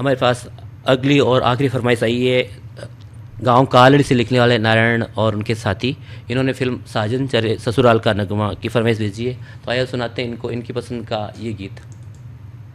हमारे पास अगली और आखिरी फरमाइश आई है गांव कालड़ी से लिखने वाले नारायण और उनके साथी। इन्होंने फिल्म साजन चरे ससुराल का नगमा की फरमाइश भेजी है। तो आइए सुनाते हैं इनको इनकी पसंद का ये गीत।